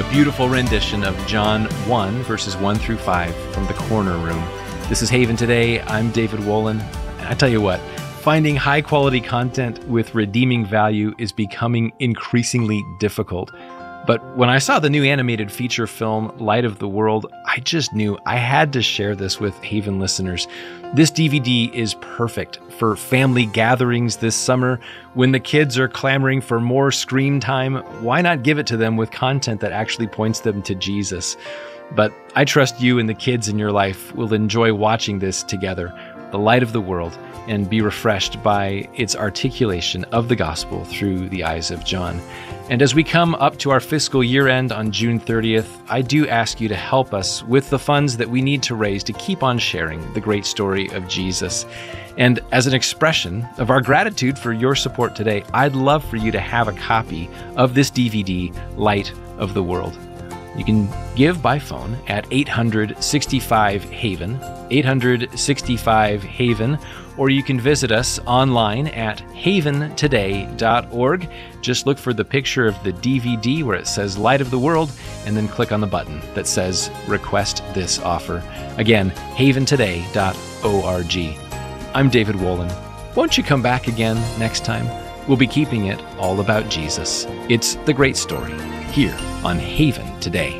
beautiful rendition of John 1, verses 1 through 5 from the Corner Room. This is Haven Today. I'm David Wolin. And I tell you what, finding high-quality content with redeeming value is becoming increasingly difficult. But when I saw the new animated feature film, Light of the World, I just knew I had to share this with Haven listeners. This DVD is perfect for family gatherings this summer. When the kids are clamoring for more screen time, why not give it to them with content that actually points them to Jesus? But I trust you and the kids in your life will enjoy watching this together, The Light of the World, and be refreshed by its articulation of the gospel through the eyes of John. And as we come up to our fiscal year end on June 30th, I do ask you to help us with the funds that we need to raise to keep on sharing the great story of Jesus. And as an expression of our gratitude for your support today, I'd love for you to have a copy of this DVD, Light of the World. You can give by phone at 865-HAVEN, 865-HAVEN, or you can visit us online at haventoday.org. Just look for the picture of the DVD where it says Light of the World, and then click on the button that says Request This Offer. Again, haventoday.org. I'm David Wolin. Won't you come back again next time? We'll be keeping it all about Jesus. It's the great story here on Haven Today.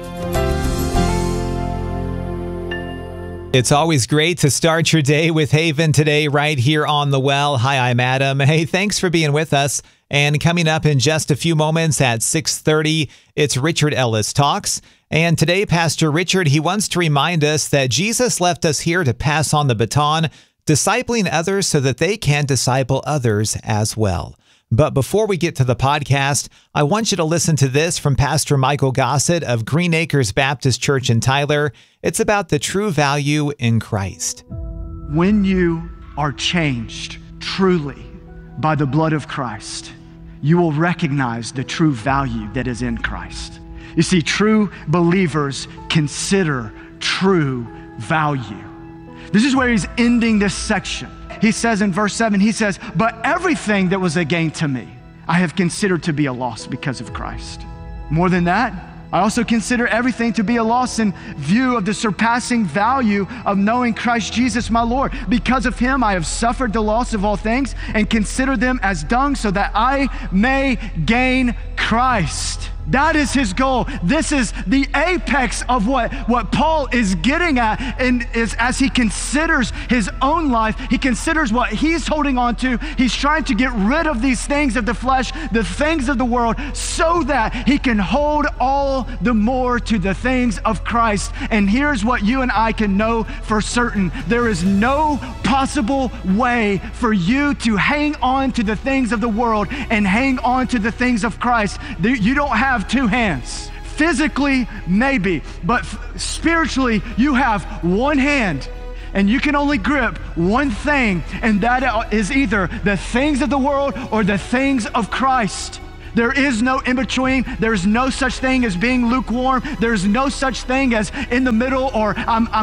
It's always great to start your day with Haven Today right here on The Well. Hi, I'm Adam. Hey, thanks for being with us. And coming up in just a few moments at 6:30, it's Richard Ellis Talks. And today, Pastor Richard, he wants to remind us that Jesus left us here to pass on the baton, discipling others so that they can disciple others as well. But before we get to the podcast, I want you to listen to this from Pastor Michael Gossett of Green Acres Baptist Church in Tyler. It's about the true value in Christ. When you are changed truly by the blood of Christ, you will recognize the true value that is in Christ. You see, true believers consider true value. This is where he's ending this section. He says in verse 7, he says, "But everything that was a gain to me, I have considered to be a loss because of Christ. More than that, I also consider everything to be a loss in view of the surpassing value of knowing Christ Jesus my Lord. Because of him, I have suffered the loss of all things and consider them as dung so that I may gain Christ." That is his goal. This is the apex of what Paul is getting at, and is as he considers his own life, he considers what he's holding on to. He's trying to get rid of these things of the flesh, the things of the world, so that he can hold all the more to the things of Christ. And here's what you and I can know for certain. There is no possible way for you to hang on to the things of the world and hang on to the things of Christ. You don't have two hands. Physically, maybe, but spiritually, you have one hand, and you can only grip one thing, and that is either the things of the world or the things of Christ. There is no in between. There's no such thing as being lukewarm. There's no such thing as in the middle, or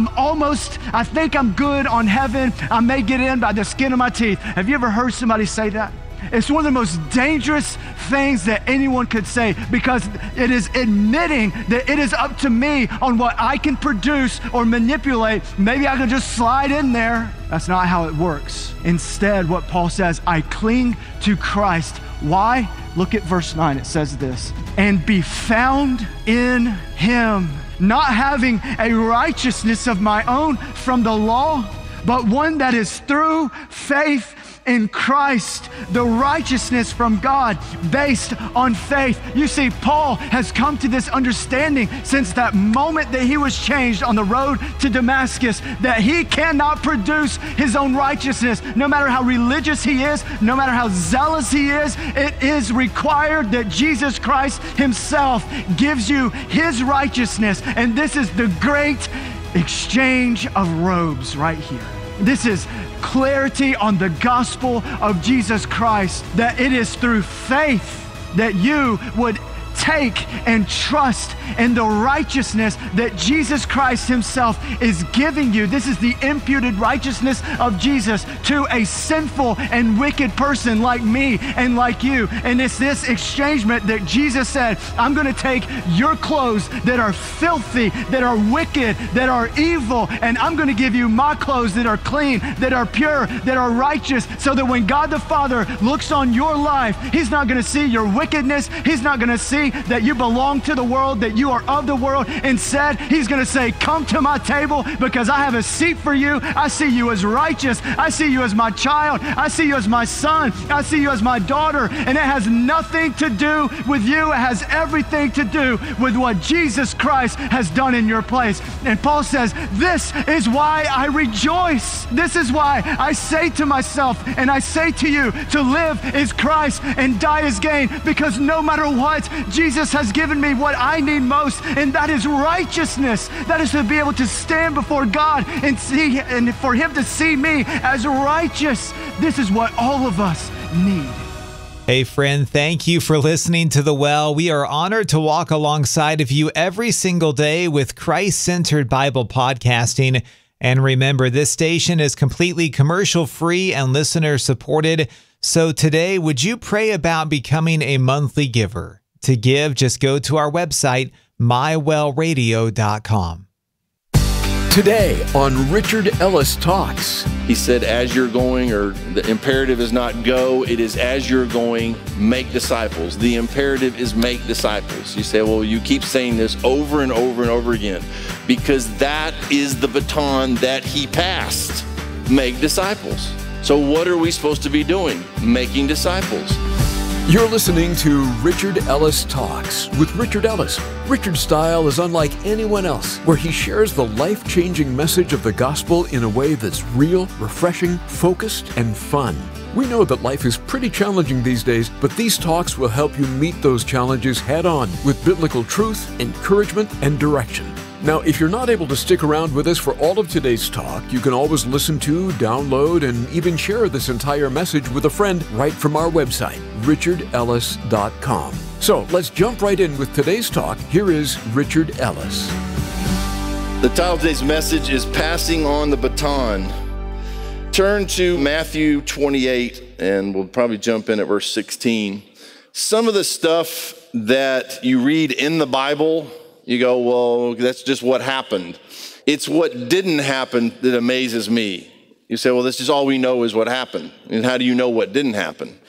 I think I'm good on heaven. I may get in by the skin of my teeth. Have you ever heard somebody say that? It's one of the most dangerous things that anyone could say, because it is admitting that it is up to me on what I can produce or manipulate. Maybe I can just slide in there. That's not how it works. Instead, what Paul says, I cling to Christ. Why? Look at verse 9. It says this, "And be found in him, not having a righteousness of my own from the law, but one that is through faith in Christ, the righteousness from God based on faith." You see, Paul has come to this understanding since that moment that he was changed on the road to Damascus, that he cannot produce his own righteousness. No matter how religious he is, no matter how zealous he is, it is required that Jesus Christ himself gives you his righteousness. And this is the great exchange of robes right here. This is clarity on the gospel of Jesus Christ, that it is through faith that you would take and trust in the righteousness that Jesus Christ himself is giving you. This is the imputed righteousness of Jesus to a sinful and wicked person like me and like you. And it's this exchangement that Jesus said, I'm going to take your clothes that are filthy, that are wicked, that are evil, and I'm going to give you my clothes that are clean, that are pure, that are righteous, so that when God the Father looks on your life, he's not going to see your wickedness. He's not going to see that you belong to the world, that you are of the world. Instead, he's going to say, come to my table because I have a seat for you. I see you as righteous. I see you as my child. I see you as my son. I see you as my daughter. And it has nothing to do with you. It has everything to do with what Jesus Christ has done in your place. And Paul says, this is why I rejoice. This is why I say to myself and I say to you, to live is Christ and die is gain, because no matter what, Jesus has given me what I need most, and that is righteousness. That is to be able to stand before God and see, and for him to see me as righteous. This is what all of us need. Hey friend, thank you for listening to The Well. We are honored to walk alongside of you every single day with Christ-centered Bible podcasting. And remember, this station is completely commercial-free and listener-supported. So today, would you pray about becoming a monthly giver? To give, just go to our website, mywellradio.com. Today on Richard Ellis Talks. He said, as you're going, or the imperative is not go, it is as you're going, make disciples. The imperative is make disciples. You say, well, you keep saying this over and over and over again, because that is the baton that he passed. Make disciples. So what are we supposed to be doing? Making disciples. You're listening to Richard Ellis Talks with Richard Ellis. Richard's style is unlike anyone else, where he shares the life-changing message of the gospel in a way that's real, refreshing, focused, and fun. We know that life is pretty challenging these days, but these talks will help you meet those challenges head-on with biblical truth, encouragement, and direction. Now, if you're not able to stick around with us for all of today's talk, you can always listen to, download, and even share this entire message with a friend right from our website, richardellis.com. So let's jump right in with today's talk. Here is Richard Ellis. The title of today's message is Passing on the Baton. Turn to Matthew 28, and we'll probably jump in at verse 16. Some of the stuff that you read in the Bible, you go, well, that's just what happened. It's what didn't happen that amazes me. You say, well, this is all we know is what happened. And how do you know what didn't happen?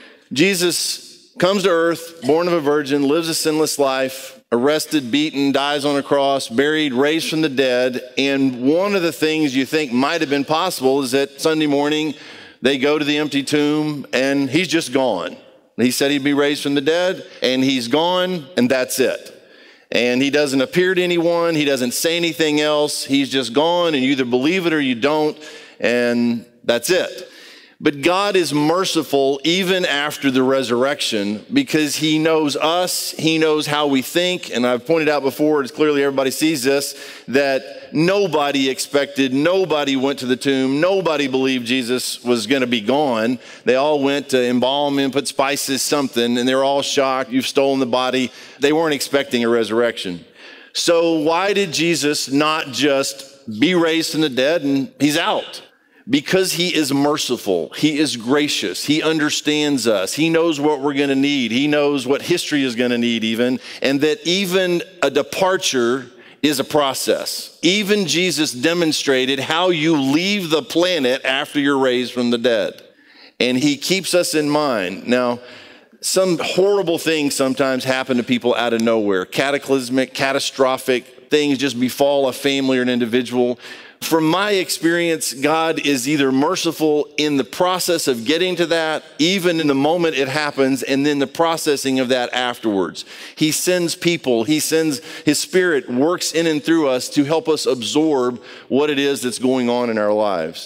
Jesus comes to earth, born of a virgin, lives a sinless life, arrested, beaten, dies on a cross, buried, raised from the dead. And one of the things you think might have been possible is that Sunday morning they go to the empty tomb and he's just gone. He said he'd be raised from the dead, and he's gone, and that's it. And he doesn't appear to anyone. He doesn't say anything else. He's just gone, and you either believe it or you don't, and that's it. But God is merciful even after the resurrection, because he knows us. He knows how we think. And I've pointed out before, it's clearly everybody sees this, that nobody expected, nobody went to the tomb, nobody believed Jesus was going to be gone. They all went to embalm him, put spices, something, and they're all shocked. You've stolen the body. They weren't expecting a resurrection. So why did Jesus not just be raised from the dead and he's out? Because he is merciful, he is gracious, he understands us, he knows what we're going to need, he knows what history is going to need even, and that even a departure is a process. Even Jesus demonstrated how you leave the planet after you're raised from the dead. And he keeps us in mind. Now, some horrible things sometimes happen to people out of nowhere. Cataclysmic, catastrophic things just befall a family or an individual. From my experience, God is either merciful in the process of getting to that, even in the moment it happens, and then the processing of that afterwards. He sends people, he sends his spirit, works in and through us to help us absorb what it is that's going on in our lives.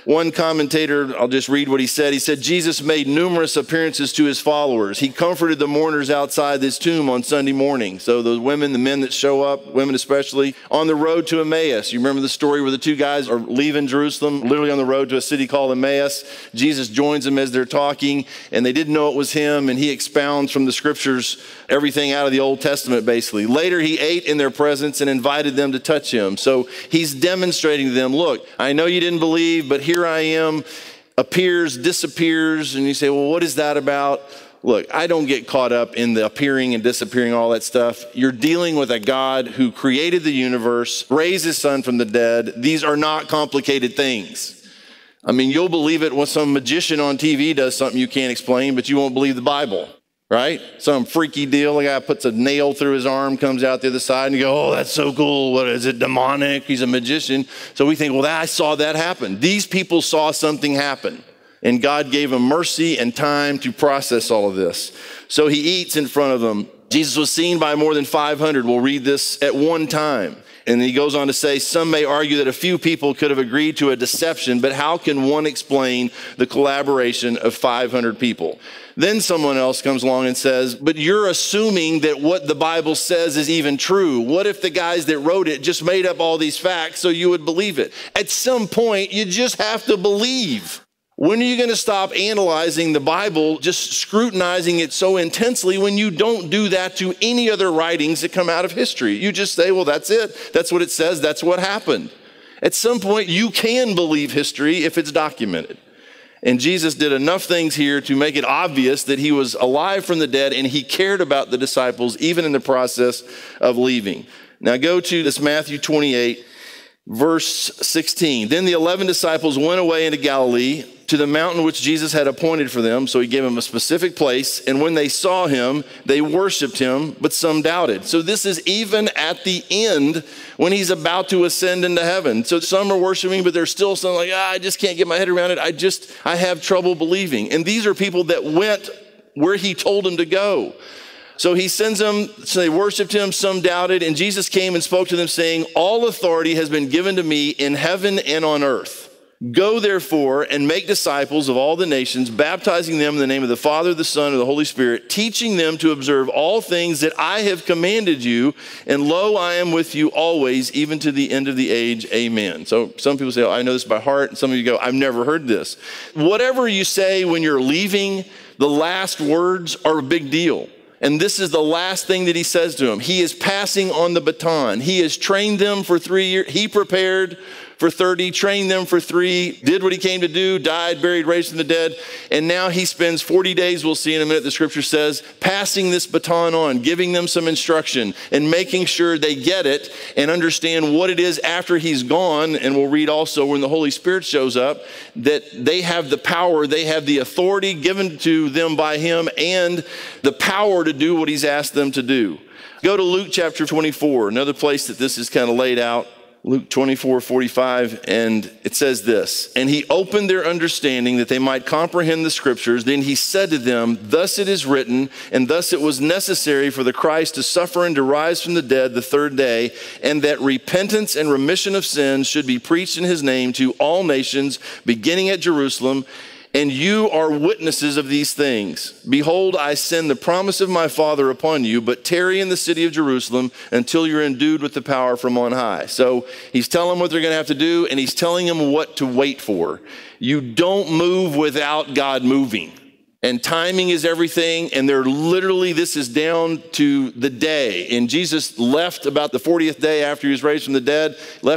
One commentator, I'll just read what he said. He said, Jesus made numerous appearances to his followers. He comforted the mourners outside this tomb on Sunday morning. So those women, the men that show up, women especially, on the road to Emmaus. You remember the story where the two guys are leaving Jerusalem, literally on the road to a city called Emmaus. Jesus joins them as they're talking, and they didn't know it was him, and he expounds from the scriptures everything out of the Old Testament, basically. Later, he ate in their presence and invited them to touch him. So he's demonstrating to them, look, I know you didn't believe, but here I am, appears, disappears, and you say, well, what is that about? Look, I don't get caught up in the appearing and disappearing, all that stuff. You're dealing with a God who created the universe, raised his son from the dead. These are not complicated things. I mean, you'll believe it when some magician on TV does something you can't explain, but you won't believe the Bible, right? Some freaky deal, a guy puts a nail through his arm, comes out the other side, and you go, oh, that's so cool. What is it, demonic? He's a magician. So we think, well, I saw that happen. These people saw something happen, and God gave them mercy and time to process all of this. So he eats in front of them. Jesus was seen by more than 500. We'll read this at one time. And he goes on to say, some may argue that a few people could have agreed to a deception, but how can one explain the collaboration of 500 people? Then someone else comes along and says, but you're assuming that what the Bible says is even true. What if the guys that wrote it just made up all these facts so you would believe it? At some point, you just have to believe. When are you going to stop analyzing the Bible, just scrutinizing it so intensely when you don't do that to any other writings that come out of history? You just say, well, that's it. That's what it says. That's what happened. At some point, you can believe history if it's documented. And Jesus did enough things here to make it obvious that he was alive from the dead and he cared about the disciples even in the process of leaving. Now go to this Matthew 28, verse 16. Then the 11 disciples went away into Galilee to the mountain which Jesus had appointed for them. So he gave them a specific place. And when they saw him, they worshiped him, but some doubted. So this is even at the end when he's about to ascend into heaven. So some are worshiping, but there's still some like, I just can't get my head around it. I have trouble believing. And these are people that went where he told them to go. So he sends them, so they worshiped him, some doubted, and Jesus came and spoke to them saying, all authority has been given to me in heaven and on earth. Go therefore and make disciples of all the nations, baptizing them in the name of the Father, the Son, and the Holy Spirit, teaching them to observe all things that I have commanded you. And lo, I am with you always, even to the end of the age. Amen. So some people say, oh, I know this by heart. And some of you go, I've never heard this. Whatever you say when you're leaving, the last words are a big deal. And this is the last thing that he says to them. He is passing on the baton. He has trained them for 3 years. He prepared for 30, trained them for 3, did what he came to do, died, buried, raised from the dead. And now he spends 40 days, we'll see in a minute, the scripture says, passing this baton on, giving them some instruction and making sure they get it and understand what it is after he's gone. And we'll read also when the Holy Spirit shows up, that they have the power, they have the authority given to them by him and the power to do what he's asked them to do. Go to Luke chapter 24, another place that this is kind of laid out. Luke 24:45, and it says this, and he opened their understanding that they might comprehend the scriptures. Then he said to them, thus it is written, and thus it was necessary for the Christ to suffer and to rise from the dead the third day, and that repentance and remission of sins should be preached in his name to all nations, beginning at Jerusalem. And you are witnesses of these things. Behold, I send the promise of my Father upon you, but tarry in the city of Jerusalem until you're endued with the power from on high. So he's telling them what they're going to have to do, and he's telling them what to wait for. You don't move without God moving. And timing is everything, and they're literally, this is down to the day. And Jesus left about the 40th day after he was raised from the dead, left